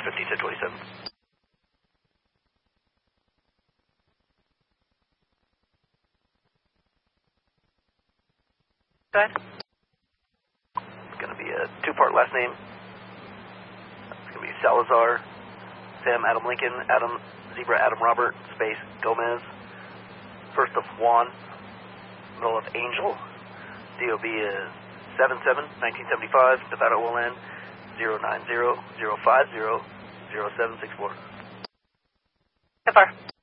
50 to 27. Go ahead. It's going to be a two-part last name. It's going to be Salazar, Sam Adam Lincoln, Adam Zebra Adam Robert, space Gomez. First of Juan, middle of Angel. DOB is 77-1975, Nevada OLN 090-050-0764. So far.